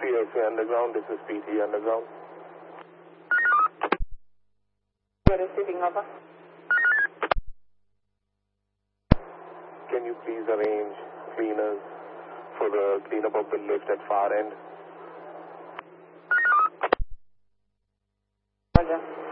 PLC Underground, this is PT Underground. You're receiving over. Can you please arrange cleaners for the cleanup of the lift at far end? Roger.